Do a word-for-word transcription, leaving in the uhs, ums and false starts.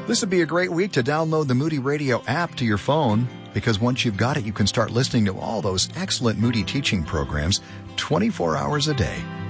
This would be a great week to download the Moody Radio app to your phone, because once you've got it, you can start listening to all those excellent Moody teaching programs twenty-four hours a day.